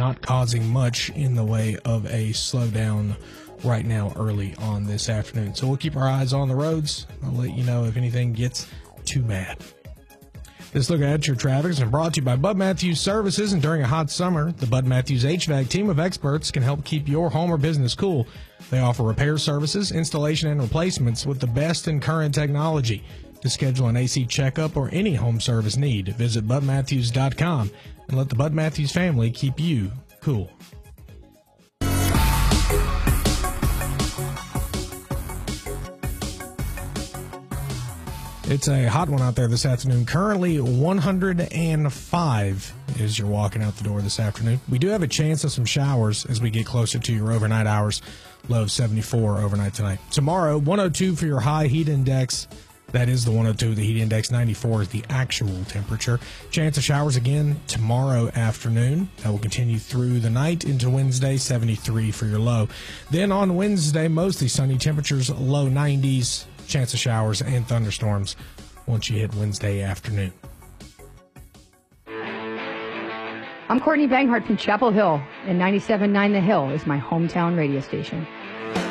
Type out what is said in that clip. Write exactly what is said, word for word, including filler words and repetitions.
not causing much in the way of a slowdown right now early on this afternoon. So we'll keep our eyes on the roads. I'll let you know if anything gets too bad. This look at your traffic has been brought to you by Bud Matthews Services, and during a hot summer, the Bud Matthews H V A C team of experts can help keep your home or business cool. They offer repair services, installation, and replacements with the best in current technology. To schedule an A C checkup or any home service need, visit bud matthews dot com and let the Bud Matthews family keep you cool. It's a hot one out there this afternoon. Currently one hundred five as you're walking out the door this afternoon. We do have a chance of some showers as we get closer to your overnight hours. Low of seventy-four overnight tonight. Tomorrow, one oh two for your high heat index. That is the one oh two. The heat index ninety-four is the actual temperature. Chance of showers again tomorrow afternoon. That will continue through the night into Wednesday, seventy-three for your low. Then on Wednesday, mostly sunny temperatures, low nineties. Chance of showers and thunderstorms once you hit Wednesday afternoon. I'm Courtney Banghart from Chapel Hill, and ninety-seven point nine The Hill is my hometown radio station.